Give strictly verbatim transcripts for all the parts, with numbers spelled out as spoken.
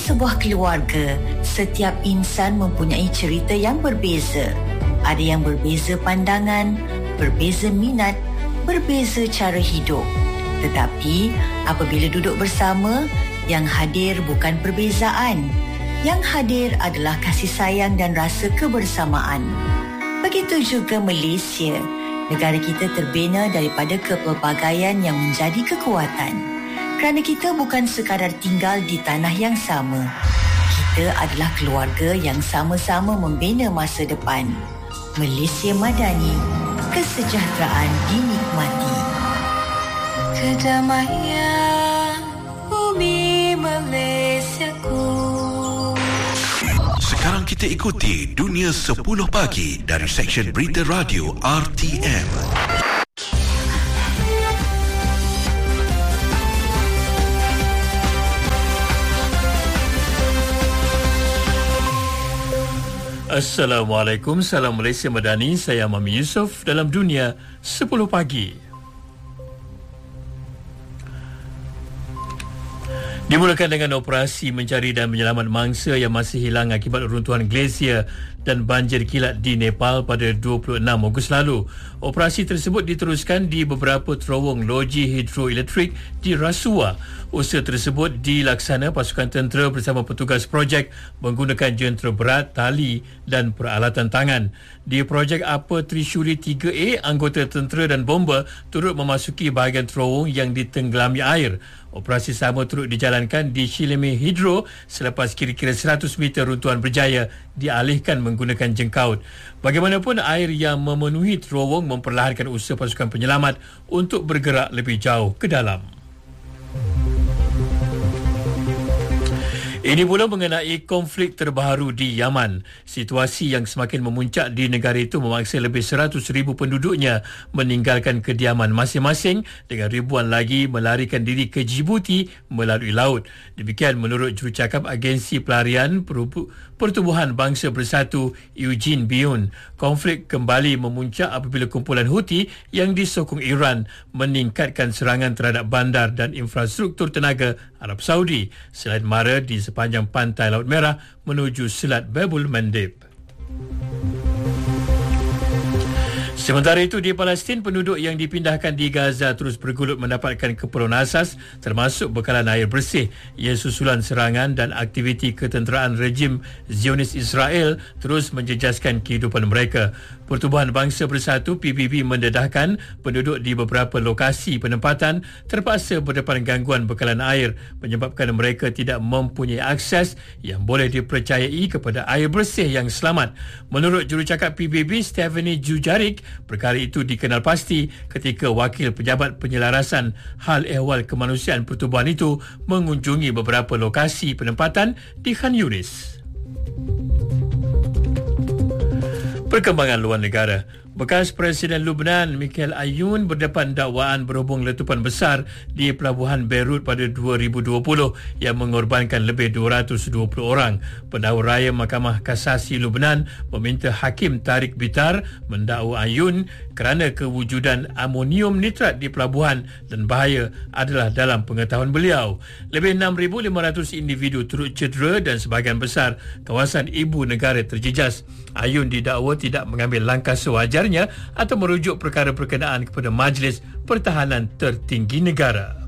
sebuah keluarga, setiap insan mempunyai cerita yang berbeza. Ada yang berbeza pandangan, berbeza minat, berbeza cara hidup. Tetapi apabila duduk bersama, yang hadir bukan perbezaan. Yang hadir adalah kasih sayang dan rasa kebersamaan. Begitu juga Malaysia. Negara kita terbina daripada kepelbagaian yang menjadi kekuatan. Kerana kita bukan sekadar tinggal di tanah yang sama. Kita adalah keluarga yang sama-sama membina masa depan. Malaysia Madani, kesejahteraan dinikmati. Kedamaian bumi Malaysiaku. Sekarang kita ikuti Dunia sepuluh Pagi dari Seksyen Berita Radio R T M. Assalamualaikum, salam Malaysia Madani. Saya Mami Yusof dalam Dunia sepuluh Pagi. Dimulakan dengan operasi mencari dan menyelamat mangsa yang masih hilang akibat runtuhan glasier dan banjir kilat di Nepal pada dua puluh enam Ogos lalu. Operasi tersebut diteruskan di beberapa terowong loji hidroelektrik di Rasuwa. Usaha tersebut dilaksana pasukan tentera bersama petugas projek menggunakan jentera berat, tali dan peralatan tangan. Di projek Apa Trishuli tiga A, anggota tentera dan bomba turut memasuki bahagian terowong yang ditenggelami air. Operasi sama turut dijalankan di Shileme Hidro selepas kira-kira seratus meter runtuhan berjaya dialihkan menggunakan jengkaut. Bagaimanapun, air yang memenuhi terowong memperlahankan usaha pasukan penyelamat untuk bergerak lebih jauh ke dalam. Ini pula mengenai konflik terbaru di Yaman. Situasi yang semakin memuncak di negara itu memaksa lebih seratus ribu penduduknya meninggalkan kediaman masing-masing dengan ribuan lagi melarikan diri ke Djibouti melalui laut. Demikian menurut jurucakap Agensi Pelarian Pertubuhan Bangsa Bersatu Eugene Bion. Konflik kembali memuncak apabila kumpulan Houthi yang disokong Iran meningkatkan serangan terhadap bandar dan infrastruktur tenaga Arab Saudi selain mara di sepanjang pantai Laut Merah menuju Selat Babul Mandeb. Sementara itu, di Palestin, penduduk yang dipindahkan di Gaza terus bergelut mendapatkan keperluan asas termasuk bekalan air bersih. Ia susulan serangan dan aktiviti ketenteraan rejim Zionis Israel terus menjejaskan kehidupan mereka. Pertubuhan Bangsa Bersatu P B B mendedahkan penduduk di beberapa lokasi penempatan terpaksa berdepan gangguan bekalan air menyebabkan mereka tidak mempunyai akses yang boleh dipercayai kepada air bersih yang selamat. Menurut jurucakap P B B Stephanie Jujarik, perkara itu dikenal pasti ketika wakil pejabat penyelarasan hal ehwal kemanusiaan pertubuhan itu mengunjungi beberapa lokasi penempatan di Khan Yunis. Perkembangan luar negara. Bekas Presiden Lubnan Mikhail Ayoun berdepan dakwaan berhubung letupan besar di pelabuhan Beirut pada dua ribu dua puluh yang mengorbankan lebih dua ratus dua puluh orang. Pendahulu Raya Mahkamah Kasasi Lubnan meminta Hakim Tariq Bitar mendakwa Ayoun kerana kewujudan amonium nitrat di pelabuhan dan bahaya adalah dalam pengetahuan beliau. Lebih enam ribu lima ratus individu turut cedera dan sebahagian besar kawasan ibu negara terjejas. Ayoun didakwa tidak mengambil langkah sewajar atau merujuk perkara berkenaan kepada Majlis Pertahanan Tertinggi Negara.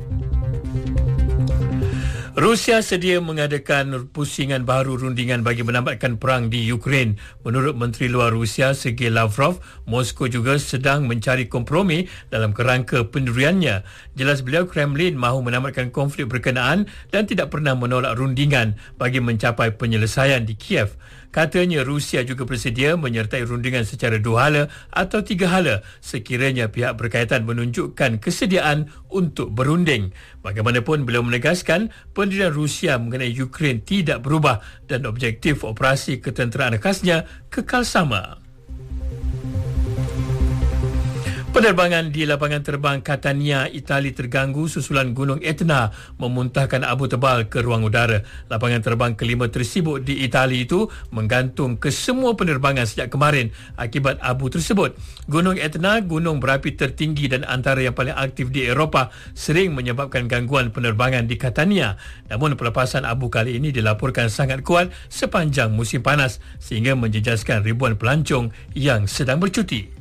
Rusia sedia mengadakan pusingan baru rundingan bagi menamatkan perang di Ukraine. Menurut Menteri Luar Rusia Sergei Lavrov, Moskow juga sedang mencari kompromi dalam kerangka pendiriannya. Jelas beliau Kremlin mahu menamatkan konflik berkenaan dan tidak pernah menolak rundingan bagi mencapai penyelesaian di Kiev. Katanya Rusia juga bersedia menyertai rundingan secara dua hala atau tiga hala sekiranya pihak berkaitan menunjukkan kesediaan untuk berunding. Bagaimanapun, beliau menegaskan pendirian Rusia mengenai Ukraine tidak berubah dan objektif operasi ketenteraan khasnya kekal sama. Penerbangan di lapangan terbang Catania, Itali terganggu susulan Gunung Etna memuntahkan abu tebal ke ruang udara. Lapangan terbang kelima tersibuk di Itali itu menggantung ke semua penerbangan sejak kemarin akibat abu tersebut. Gunung Etna, gunung berapi tertinggi dan antara yang paling aktif di Eropah, sering menyebabkan gangguan penerbangan di Catania. Namun pelepasan abu kali ini dilaporkan sangat kuat sepanjang musim panas sehingga menjejaskan ribuan pelancong yang sedang bercuti.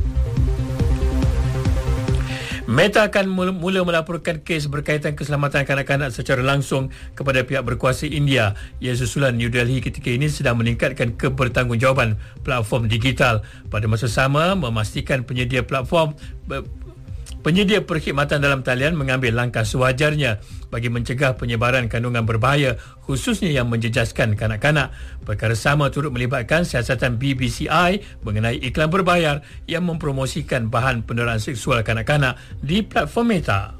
Meta akan mula melaporkan kes berkaitan keselamatan kanak-kanak secara langsung kepada pihak berkuasa India. Ia susulan New Delhi ketika ini sedang meningkatkan kebertanggungjawaban platform digital. Pada masa sama, memastikan penyedia platform Penyedia perkhidmatan dalam talian mengambil langkah sewajarnya bagi mencegah penyebaran kandungan berbahaya, khususnya yang menjejaskan kanak-kanak. Perkara sama turut melibatkan siasatan B B C I mengenai iklan berbayar yang mempromosikan bahan peneraan seksual kanak-kanak di platform Meta.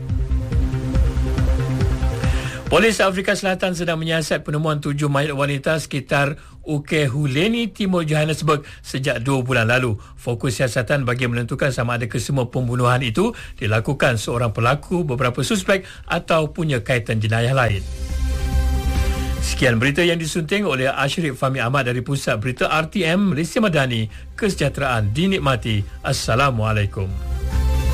Polis Afrika Selatan sedang menyiasat penemuan tujuh mayat wanita sekitar Ukehuleni, Timur Johannesburg sejak dua bulan lalu. Fokus siasatan bagi menentukan sama ada kesemua pembunuhan itu dilakukan seorang pelaku, beberapa suspek atau punya kaitan jenayah lain. Sekian berita yang disunting oleh Ashrif Fahmi Ahmad dari Pusat Berita R T M Malaysia Madani. Kesejahteraan dinikmati. Assalamualaikum.